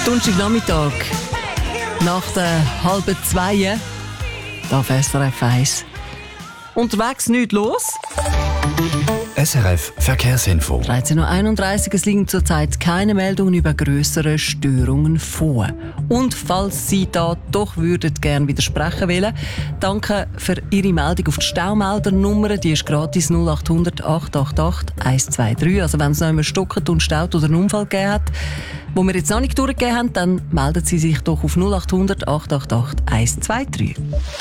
Donnerstagnachmittag, nach der 1:30, da auf SRF 1. Unterwegs nichts los. SRF Verkehrsinfo. 13:31 Uhr, es liegen zurzeit keine Meldungen über grössere Störungen vor. Und falls Sie da doch gerne widersprechen wollen, danke für Ihre Meldung auf die Staumeldernummer. Die ist gratis 0800 888 123. Also wenn es noch immer stockt und staut oder einen Unfall gegeben hat, wo wir jetzt noch nicht durchgegeben haben, dann melden Sie sich doch auf 0800 888 123.